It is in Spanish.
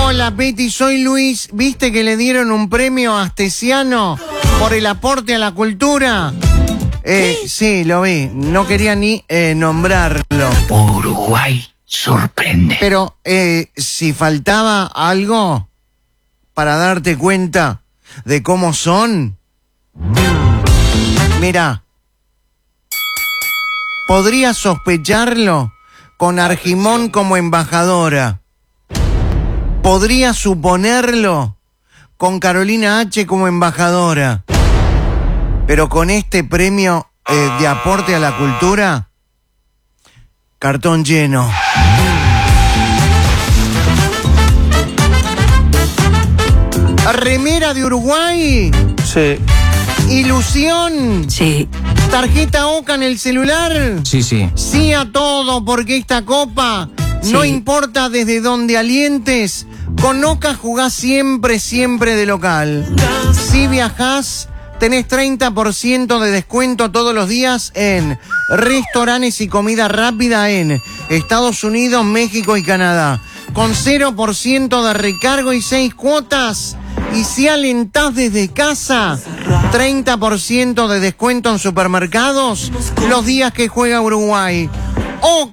Hola, Betty, soy Luis. ¿Viste que le dieron un premio a Astesiano por el aporte a la cultura? Sí, lo vi. No quería ni nombrarlo. Uruguay sorprende. Pero, si faltaba algo para darte cuenta de cómo son, mira, podría sospecharlo con Argimón como embajadora. Podría suponerlo con Carolina H. como embajadora. Pero con este premio de aporte a la cultura, cartón lleno. Remera de Uruguay. Sí. Ilusión. Sí. Tarjeta OCA en el celular. Sí. Sí a todo, porque esta copa, Sí. no importa desde dónde alientes, con OCA jugás siempre de local. Si viajás, tenés 30% de descuento todos los días en restaurantes y comida rápida en Estados Unidos, México y Canadá. Con 0% de recargo y 6 cuotas. Y si alentás desde casa, 30% de descuento en supermercados los días que juega Uruguay. OCA.